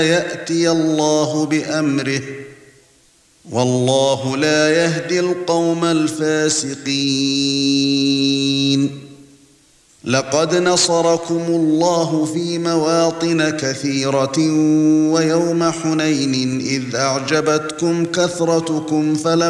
يأتي الله بأمره، والله لا يهدي القوم الفاسقين. لقد نصركم الله في مواطن كثيرة ويوم حنين إذ أعجبتكم كثرتكم فلم